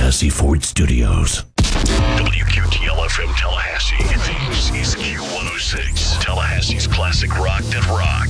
Tallahassee Ford Studios. WQTL-FM Tallahassee. This is Q106, Tallahassee's classic rock that rock.